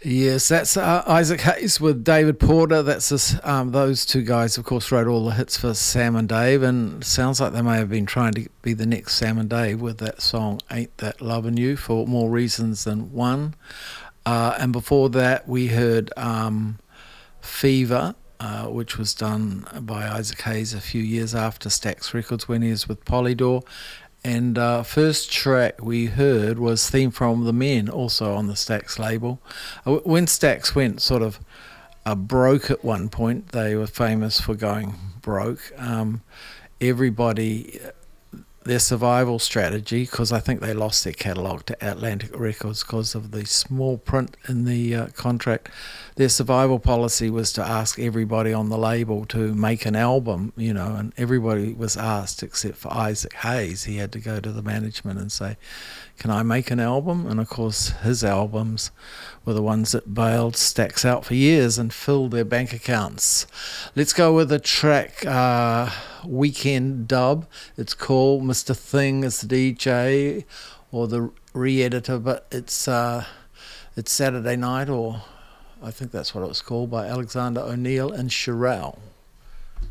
Yes, that's Isaac Hayes with David Porter. That's this, those two guys, of course, wrote all the hits for Sam and Dave, and sounds like they may have been trying to be the next Sam and Dave with that song "Ain't That Lovin' You" for more reasons than one. And before that, we heard "Fever," which was done by Isaac Hayes a few years after Stax Records when he was with Polydor. And first track we heard was theme from The Men, also on the Stax label. When Stax went sort of broke at one point, they were famous for going broke. Everybody, their survival strategy, because I think they lost their catalogue to Atlantic Records because of the small print in the contract. Their survival policy was to ask everybody on the label to make an album, and everybody was asked except for Isaac Hayes. He had to go to the management and say, "Can I make an album?" And of course, his albums were the ones that bailed Stax out for years and filled their bank accounts. Let's go with the track Weekend Dub. It's called Mr. Thing is the DJ or the re-editor, but it's Saturday Night, or I think that's what it was called, by Alexander O'Neill and Sherelle.